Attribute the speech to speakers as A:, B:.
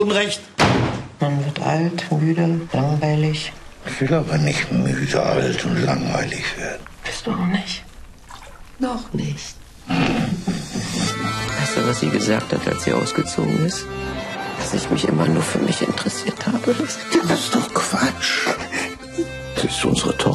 A: Unrecht.
B: Man wird alt, müde, langweilig.
C: Ich will aber nicht müde, alt und langweilig werden.
B: Bist du auch nicht?
D: Noch nicht. Weißt du, was sie gesagt hat, als sie ausgezogen ist? Dass ich mich immer nur für mich interessiert habe.
C: Das ist doch Quatsch. Sie ist unsere Tochter.